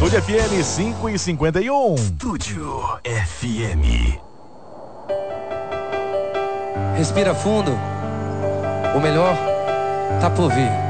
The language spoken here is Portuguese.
Estúdio FM 5:51. Estúdio FM. Respira fundo. O melhor tá por vir.